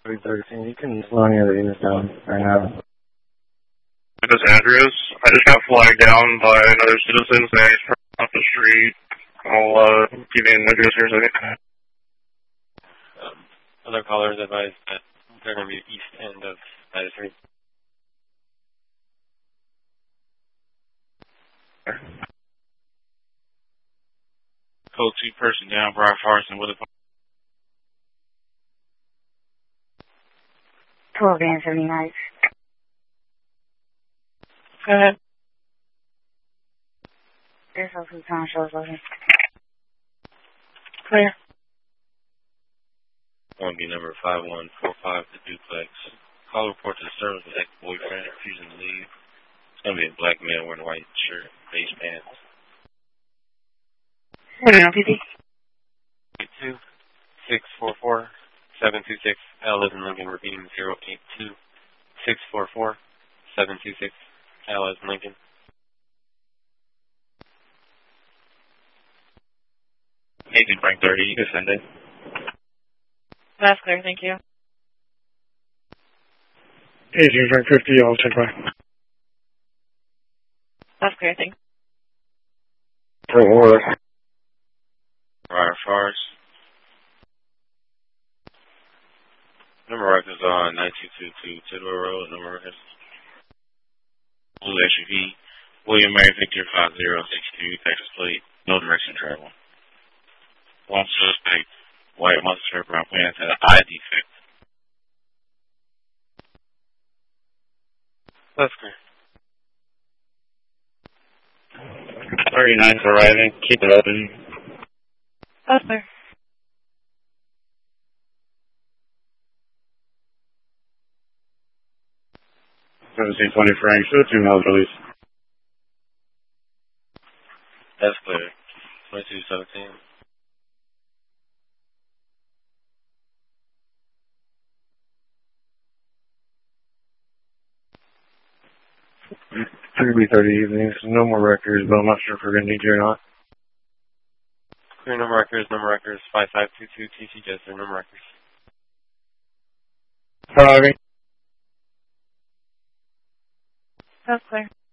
313. You can slow any of the units down right now. This is Andrews. I just got flagged down by another citizen saying he's off the street. I'll give you an address here in a second. Other callers advised that they're going to be east end of 93. Code 2 person down, Briar Forest and Woodland. 12 and 79. Go ahead. There's also time shows loading. Clear. Going to be number 5145, the duplex. Call report to the service of ex-boyfriend refusing to leave. It's going to be a black male wearing a white shirt, beige pants. What do you know, PP? 82-644-726. Al is in Lincoln, repeating 082-644-726. Al is in Lincoln. Agent Frank 30, you can send it. That's clear, thank you. Agent Frank 50, I'll check back. That's clear, thank you. Point order. Briar Forest. Number records on 9222 Tidwell Road. Number records. Blue SUV. William Mary Victor 5062 Texas plate. No direction travel. One suspect. White mustard brown pants and an eye defect. That's clear. 39's arriving. Keep it open. That's clear. 1720 Frank, 2 miles release. That's clear. 2217. Be 30 evenings. No more records, but I'm not sure if we're going to need you or not. Clear number records, 5522 TC Jester, number records. Arriving. That's clear.